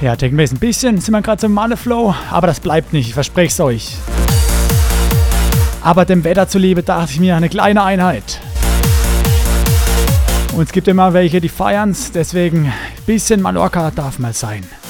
Ja, Technobase ein bisschen, sind wir gerade so im Malle-Flow, aber das bleibt nicht, ich verspreche es euch. Aber dem Wetter zuliebe dachte ich mir, eine kleine Einheit. Und es gibt immer welche, die feiern's, deswegen ein bisschen Mallorca darf mal sein.